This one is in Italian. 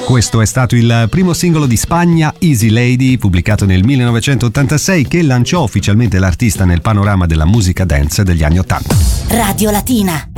Questo è stato il primo singolo di Spagna, Easy Lady, pubblicato nel 1986, che lanciò ufficialmente l'artista nel panorama della musica dance degli anni '80. Radio Latina.